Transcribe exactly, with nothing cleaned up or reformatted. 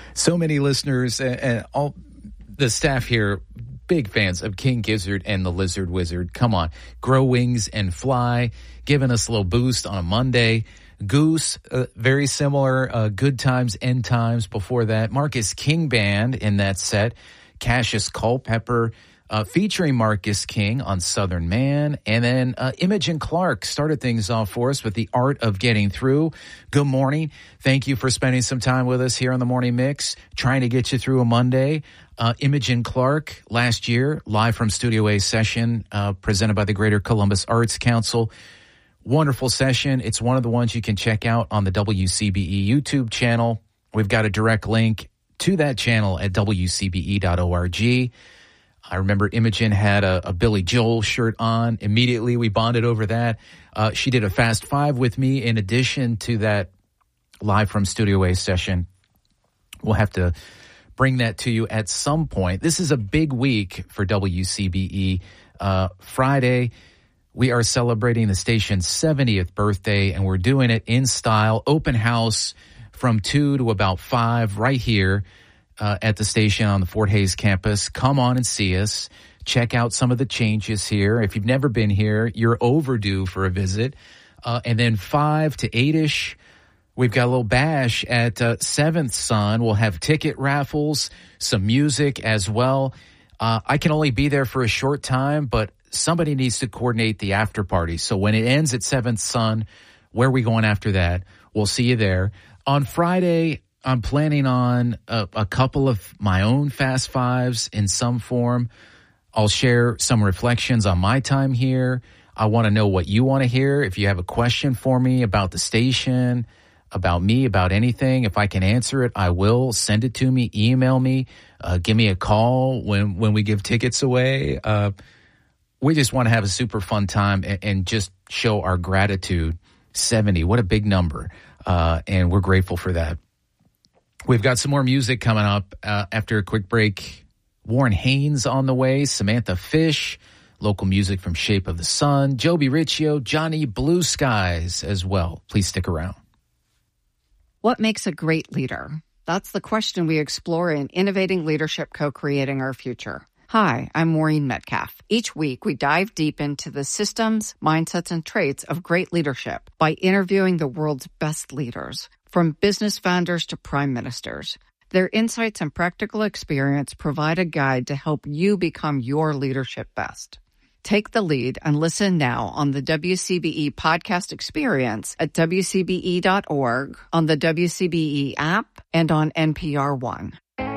So many listeners and, and all the staff here, big fans of King Gizzard and the Lizard Wizard. Come on, grow wings and fly, giving us a little boost on a Monday. Goose, uh, very similar, uh, Good Times, End Times before that. Marcus King Band in that set. Cassius Culpepper uh, featuring Marcus King on Southern Man. And then uh, Imogen Clark started things off for us with The Art of Getting Through. Good morning. Thank you for spending some time with us here on the Morning Mix, trying to get you through a Monday. Uh, Imogen Clark, last year, live from Studio A session, uh, presented by the Greater Columbus Arts Council. Wonderful session. It's one of the ones you can check out on the W C B E YouTube channel. We've got a direct link to that channel at w c b e dot org. I remember Imogen had a, a Billy Joel shirt on. Immediately, we bonded over that. Uh, she did a Fast Five with me in addition to that live from Studio A session. We'll have to bring that to you at some point. This is a big week for W C B E. Uh, Friday, we are celebrating the station's seventieth birthday, and we're doing it in style. Open house from two to about five right here uh, at the station on the Fort Hays campus. Come on and see us. Check out some of the changes here. If you've never been here, you're overdue for a visit. Uh, and then five to eight-ish, we've got a little bash at uh, Seventh Son. We'll have ticket raffles, some music as well. Uh, I can only be there for a short time, but somebody needs to coordinate the after party. So when it ends at Seventh Son, where are we going after that? We'll see you there. On Friday, I'm planning on a, a couple of my own Fast Fives in some form. I'll share some reflections on my time here. I want to know what you want to hear. If you have a question for me about the station, about me, about anything, if I can answer it, I will. Send it to me, email me, uh, give me a call when, when we give tickets away. Uh, we just want to have a super fun time and, and just show our gratitude. seventy, what a big number. Uh, and we're grateful for that. We've got some more music coming up uh, after a quick break. Warren Haynes on the way, Samantha Fish, local music from Shape of the Sun, Joby Riccio, Johnny Blue Skies as well. Please stick around. What makes a great leader? That's the question we explore in Innovating Leadership, Co-Creating Our Future. Hi, I'm Maureen Metcalf. Each week, we dive deep into the systems, mindsets, and traits of great leadership by interviewing the world's best leaders, from business founders to prime ministers. Their insights and practical experience provide a guide to help you become your leadership best. Take the lead and listen now on the W C B E podcast experience at w c b e dot org, on the W C B E app, and on N P R One.